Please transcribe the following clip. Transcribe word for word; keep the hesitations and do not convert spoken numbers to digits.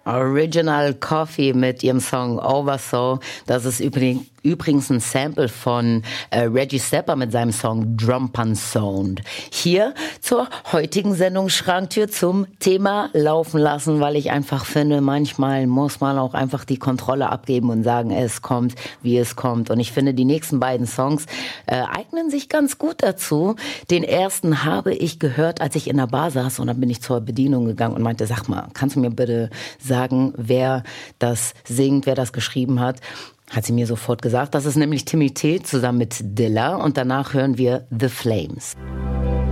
Original Coffee mit ihrem Song Oversoul. Das ist übrigens Übrigens ein Sample von äh, Reggie Stepper mit seinem Song Drum Pan Sound. Hier zur heutigen Sendung Schranktür zum Thema Laufen lassen, weil ich einfach finde, manchmal muss man auch einfach die Kontrolle abgeben und sagen, es kommt, wie es kommt. Und ich finde, die nächsten beiden Songs äh, eignen sich ganz gut dazu. Den ersten habe ich gehört, als ich in der Bar saß, und dann bin ich zur Bedienung gegangen und meinte, sag mal, kannst du mir bitte sagen, wer das singt, wer das geschrieben hat? Hat sie mir sofort gesagt. Das ist nämlich Timmy T zusammen mit Dilla, und danach hören wir The Flames.